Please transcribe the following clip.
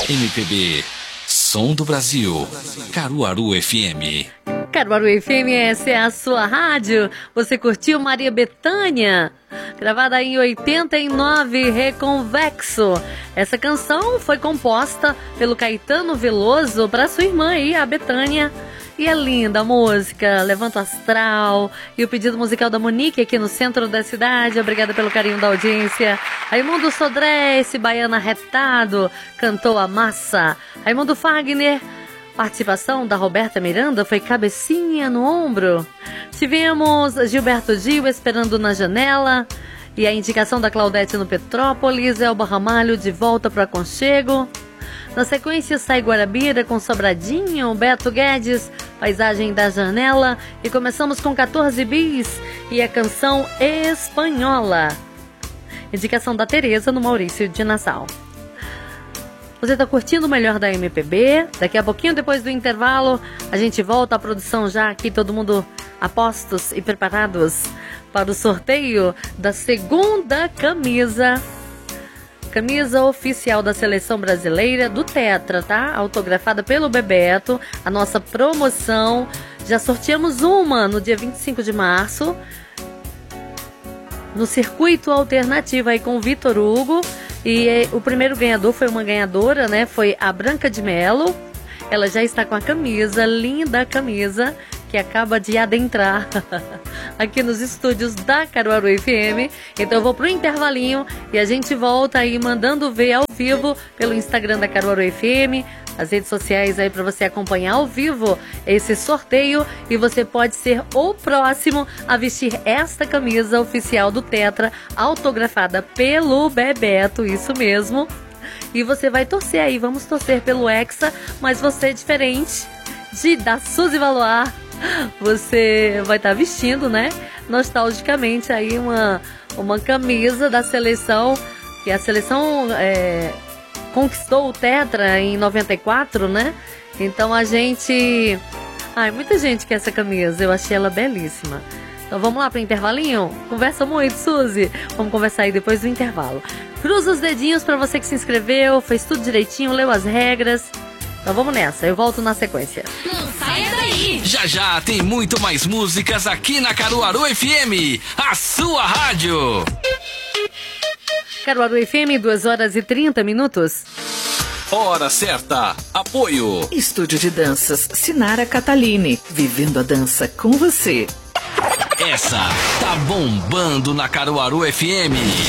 MPB, Som do Brasil, Caruaru FM. Caruaru FM, essa é a sua rádio. Você curtiu Maria Bethânia, gravada em 89, Reconvexo. Essa canção foi composta pelo Caetano Veloso para sua irmã aí, a Bethânia. E é linda a música, levanta o astral. E o pedido musical da Monique aqui no centro da cidade. Obrigada pelo carinho da audiência. Raimundo Sodré, esse baiano arretado, cantou a massa. Raimundo Fagner, participação da Roberta Miranda, foi Cabecinha no Ombro. Tivemos Gilberto Gil, Esperando na Janela. E a indicação da Claudete no Petrópolis, Elba Ramalho, De Volta para Aconchego. Na sequência, Sai Guarabira com Sobradinho, Beto Guedes, Paisagem da Janela. E começamos com 14 bis e a canção Espanhola. Indicação da Tereza no Maurício de Nassau. Você está curtindo o melhor da MPB? Daqui a pouquinho, depois do intervalo, a gente volta à produção já aqui, todo mundo a postos e preparados para o sorteio da segunda camisa oficial da Seleção Brasileira do Tetra, tá? Autografada pelo Bebeto, a nossa promoção. Já sorteamos uma no dia 25 de março, no Circuito Alternativo aí com o Vitor Hugo. E o primeiro ganhador foi uma ganhadora, né? Foi a Branca de Melo. Ela já está com a camisa, linda camisa, que acaba de adentrar aqui nos estúdios da Caruaru FM. Então eu vou pro intervalinho e a gente volta aí mandando ver ao vivo pelo Instagram da Caruaru FM, as redes sociais aí para você acompanhar ao vivo esse sorteio, e você pode ser o próximo a vestir esta camisa oficial do Tetra, autografada pelo Bebeto, isso mesmo. E você vai torcer aí, vamos torcer pelo Hexa, mas você é diferente da Suzy Valois. Você vai estar vestindo, né, nostalgicamente aí uma camisa da seleção, que a seleção conquistou o Tetra em 94, né? Então a gente... muita gente quer essa camisa, eu achei ela belíssima. Então vamos lá para o intervalinho? Conversa muito, Suzy. Vamos conversar aí depois do intervalo. Cruza os dedinhos para você que se inscreveu, fez tudo direitinho, leu as regras. Então vamos nessa, eu volto na sequência. Não saia daí! Já já tem muito mais músicas aqui na Caruaru FM, a sua rádio. Caruaru FM, 2h30. Hora certa, apoio. Estúdio de Danças Sinara Catalini, vivendo a dança com você. Essa tá bombando na Caruaru FM.